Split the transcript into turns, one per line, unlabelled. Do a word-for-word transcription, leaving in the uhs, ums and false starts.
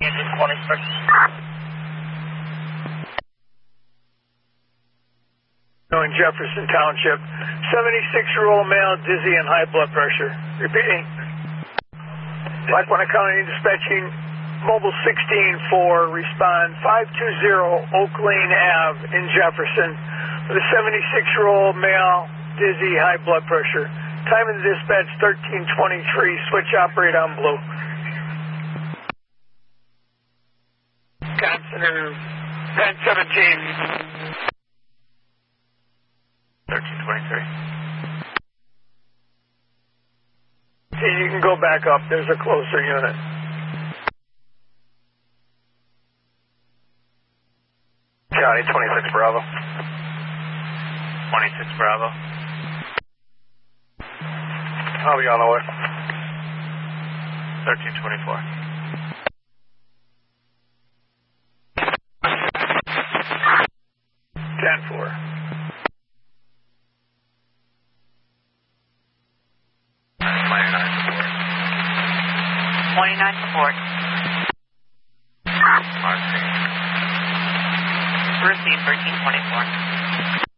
Engine twenty-six.
In Jefferson Township, seventy-six-year-old male, dizzy and high blood pressure. Repeating. Lackawanna County dispatching, mobile sixteen four, respond five two zero Oak Lane Avenue in Jefferson with a seventy-six-year-old male, dizzy, high blood pressure. Time of the dispatch thirteen twenty-three, switch operate on blue. Wisconsin, ten seventeen.
thirteen twenty-three.
See, you can go back up. There's a closer unit.
County twenty-six Bravo. twenty-six Bravo.
I'll be on the way.
thirteen twenty-four.
ten four.
twenty-nine support. Receive thirteen twenty-four.